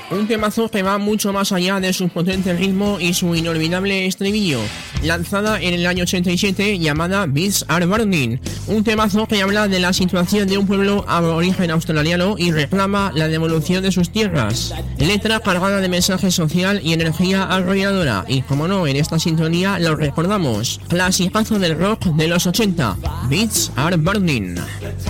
Un temazo que va mucho más allá de su potente ritmo y su inolvidable estribillo. Lanzada en el año 87, llamada Beats Are Burning. Un temazo que habla de la situación de un pueblo aborigen australiano y reclama la devolución de sus tierras. Letra cargada de mensaje social y energía arrolladora. Y como no, en esta sintonía lo recordamos. Clasicazo del rock de los 80. Beats Are Burning.